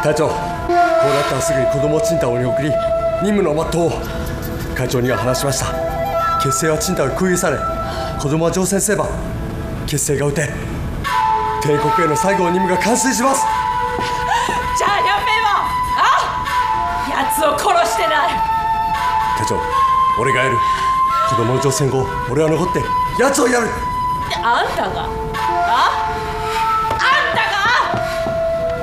隊長、こうなったらすぐに子供をチンタオに送り任務の全うを。会長には話しました。結成はチンタオに空輸され、子供は乗船すれば結成が打て帝国への最後の任務が完遂します。 じゃあ両兵も奴を殺してない。 隊長、俺がやる。子供の乗船後俺は残って奴をやる。 あんたが